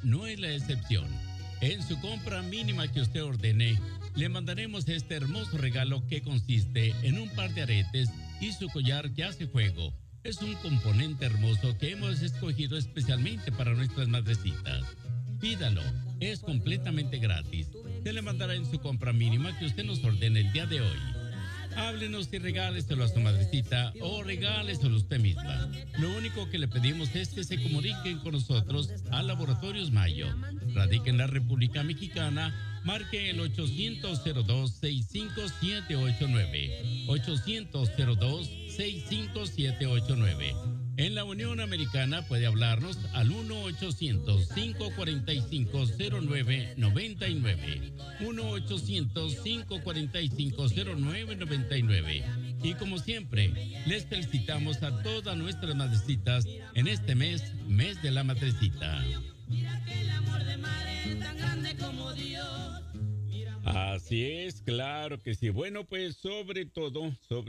no es la excepción. En su compra mínima que usted ordene, le mandaremos este hermoso regalo que consiste en un par de aretes y su collar que hace juego. Es un componente hermoso que hemos escogido especialmente para nuestras madrecitas. Pídalo, es completamente gratis. Se le mandará en su compra mínima que usted nos ordene el día de hoy. Háblenos y regáleselo a su madrecita o regáleselo a usted misma. Lo único que le pedimos es que se comuniquen con nosotros a Laboratorios Mayo. Radica en la República Mexicana. Marque el 800-02-65789. 800-02-65789. En la Unión Americana puede hablarnos al 1-800-545-0999. 1-800-545-0999. Y como siempre, les felicitamos a todas nuestras madrecitas en este mes de la madrecita. Mira que el amor de madre es tan grande como Dios. Así es, claro que sí. Bueno, pues sobre todo,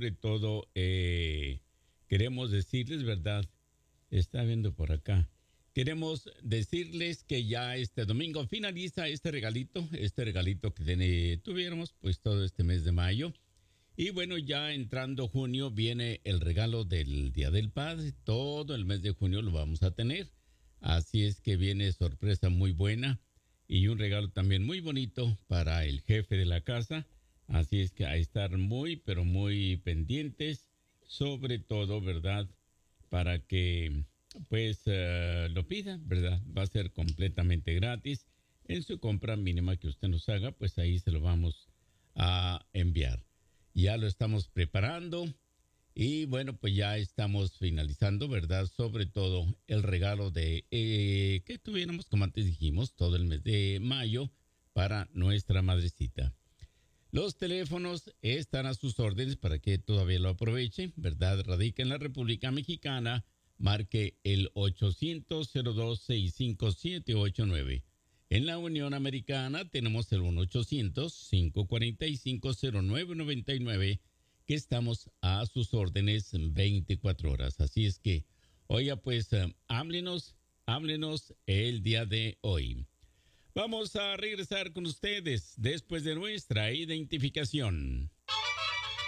queremos decirles, ¿verdad? Está viendo por acá. Queremos decirles que ya este domingo finaliza este regalito que tuviéramos pues todo este mes de mayo. Y bueno, ya entrando junio viene el regalo del Día del Padre. Todo el mes de junio lo vamos a tener. Así es que viene sorpresa muy buena y un regalo también muy bonito para el jefe de la casa. Así es que a estar muy, pero muy pendientes, sobre todo, ¿verdad? Para que pues lo pida, ¿verdad? Va a ser completamente gratis. En su compra mínima que usted nos haga, pues ahí se lo vamos a enviar. Ya lo estamos preparando y bueno, pues ya estamos finalizando, ¿verdad? Sobre todo el regalo de que tuviéramos, como antes dijimos, todo el mes de mayo para nuestra madrecita. Los teléfonos están a sus órdenes para que todavía lo aprovechen, ¿verdad? Radica en la República Mexicana. Marque el 800-02-65789. En la Unión Americana tenemos el 1-800-545-0999, que estamos a sus órdenes 24 horas. Así es que, oiga, pues, háblenos el día de hoy. Vamos a regresar con ustedes después de nuestra identificación.